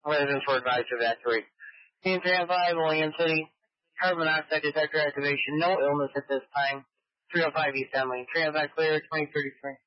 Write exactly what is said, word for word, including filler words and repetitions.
Residents were advised to evacuate. Team three oh five, William City. Carbon monoxide detector activation. No illness at this time. three oh five East Emily. three oh five clear, twenty thirty-three.